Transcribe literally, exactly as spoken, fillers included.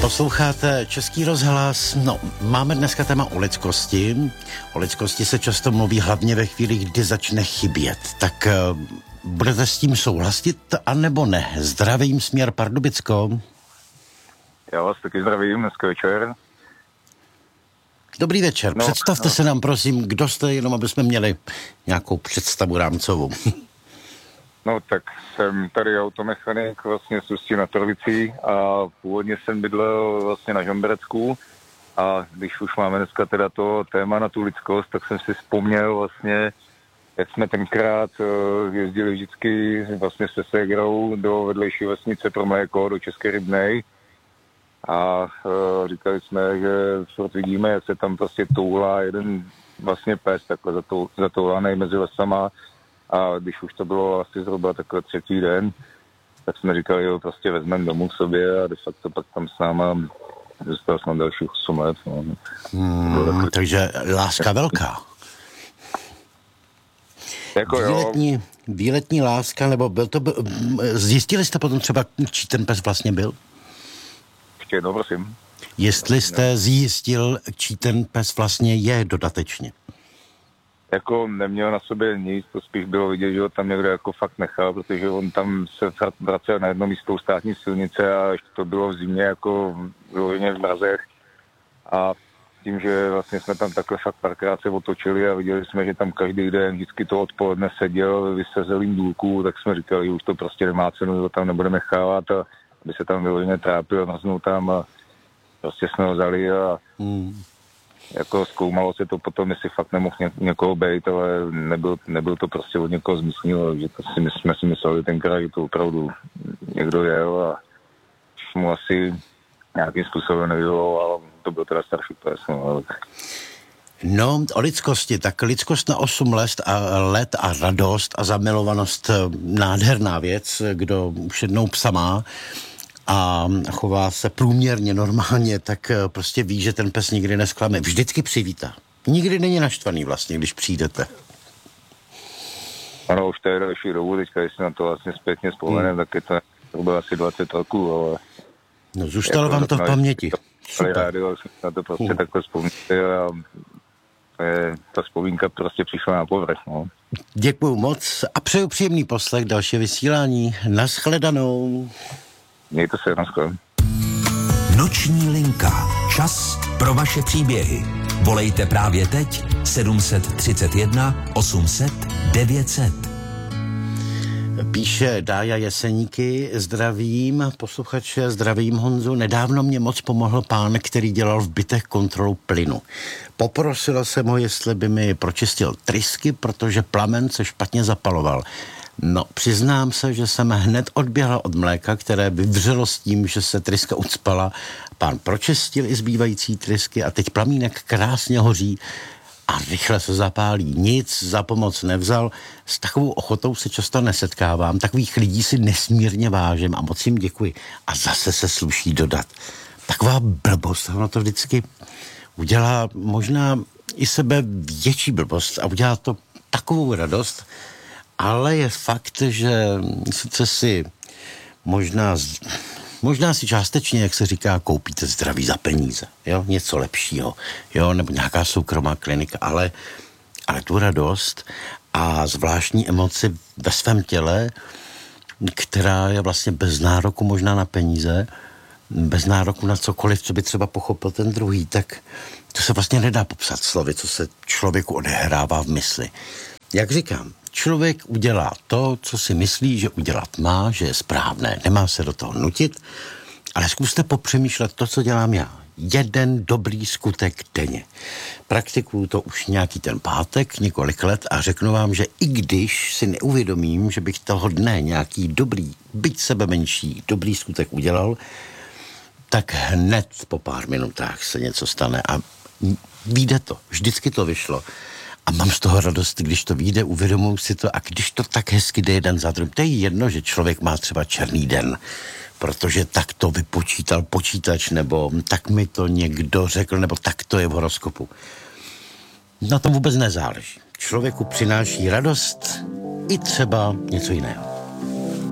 Posloucháte Český rozhlas. No, máme dneska téma o lidskosti. O lidskosti se často mluví hlavně ve chvíli, kdy začne chybět. Tak uh, budete s tím souhlasit, anebo ne? Zdravím, směr Pardubicko. Já vás taky zdravím, dneska večer. Dobrý večer. No, Představte no. se nám, prosím, kdo jste, jenom aby jsme měli nějakou představu rámcovou. No tak jsem tady automechanik vlastně z Ústí nad Orlicí a původně jsem bydlel vlastně na Žamberecku a když už máme dneska teda to téma na tu lidskost, tak jsem si vzpomněl vlastně, jak jsme tenkrát jezdili vždycky vlastně se ségrou do vedlejší vesnice pro mléko, do České Rybnej a říkali jsme, že furt vidíme, jak se tam prostě toulá jeden vlastně pes takhle zatoulaný mezi lesama. A když už to bylo asi zhruba takhle třetí den, tak jsme říkali, jo, prostě vezmeme domů k sobě a de facto pak tam s náma zůstal jsem dalších osm let. No. Hmm, takže láska velká. Jako výletní, jo. výletní láska, nebo byl to... Byl, zjistili jste potom třeba, čí ten pes vlastně byl? Ještě jednou, prosím. Jestli jste zjistil, čí ten pes vlastně je dodatečně? Jako neměl na sobě nic, to spíš bylo vidět, že ho tam někdo jako fakt nechal, protože on tam se vracel na jedno místo státní silnice a ještě to bylo v zimě jako vyloženě v mrazech. A tím, že vlastně jsme tam takhle fakt párkrát se otočili a viděli jsme, že tam každý den vždycky to odpoledne seděl vysezelým důlku, tak jsme říkali, že už to prostě nemá cenu, že ho tam nebudeme chávat a aby se tam vyloženě trápil, mrznul tam a prostě jsme ho vzali a hmm. jako zkoumalo se to potom, jestli fakt nemohl ně, někoho bejt, ale nebyl, nebyl to prostě od někoho z místního, že to si, jsme si mysleli tenkrát, že to opravdu někdo jel a mu asi nějakým způsobem nevyvolal, ale to byl teda starší pes. No, ale... no, o lidskosti, tak lidskost na osm let a, let a radost a zamilovanost, nádherná věc, kdo už jednou psa má a chová se průměrně normálně, tak prostě ví, že ten pes nikdy nesklame. Vždycky přivítá. Nikdy není naštvaný vlastně, když přijdete. Ano, už to je další dobu, teďka, když si na to vlastně zpětně vzpomenem, hmm. tak je to, to bylo asi dvacet roků, ale... No, zůstalo vám to v paměti. Super. Rádio, na to prostě hmm. takhle vzpomínte a je, ta vzpomínka prostě přišla na povrch, no. Děkuju moc a přeju příjemný poslech, další vysílání. Naschledanou. Mějte se, naschledanou. Noční linka. Čas pro vaše příběhy. Volejte právě teď sedm set třicet jedna osm set devět set. Píše Dája Jeseníky, zdravím posluchače, zdravím Honzu. Nedávno mě moc pomohl pán, který dělal v bytech kontrolu plynu. Poprosila jsem ho, jestli by mi pročistil trysky, protože plamen se špatně zapaloval. No, přiznám se, že jsem hned odběhla od mléka, které vyvřelo s tím, že se tryska ucpala. Pán pročistil i zbývající trysky a teď plamínek krásně hoří a rychle se zapálí. Nic za pomoc nevzal. S takovou ochotou se často nesetkávám. Takových lidí si nesmírně vážím a moc jim děkuji. A zase se sluší dodat. Taková blbost, ono to vždycky udělá možná i sebe větší blbost a udělá to takovou radost, ale je fakt, že sice si možná, možná si částečně, jak se říká, koupíte zdraví za peníze, jo, něco lepšího, jo, nebo nějaká soukromá klinika, ale, ale tu radost a zvláštní emoci ve svém těle, která je vlastně bez nároku možná na peníze, bez nároku na cokoliv, co by třeba pochopil ten druhý, tak to se vlastně nedá popsat slovy, co se člověku odehrává v mysli. Jak říkám, člověk udělá to, co si myslí, že udělat má, že je správné. Nemá se do toho nutit, ale zkuste popřemýšlet to, co dělám já. Jeden dobrý skutek denně. Praktikuju to už nějaký ten pátek, několik let a řeknu vám, že i když si neuvědomím, že bych toho dne nějaký dobrý, byť sebe menší, dobrý skutek udělal, tak hned po pár minutách se něco stane a vyjde to. Vždycky to vyšlo. A mám z toho radost, když to vyjde, uvědomuji si to a když to tak hezky jde jeden za druhým. To je jedno, že člověk má třeba černý den, protože tak to vypočítal počítač, nebo tak mi to někdo řekl, nebo tak to je v horoskopu. Na tom vůbec nezáleží. Člověku přináší radost i třeba něco jiného.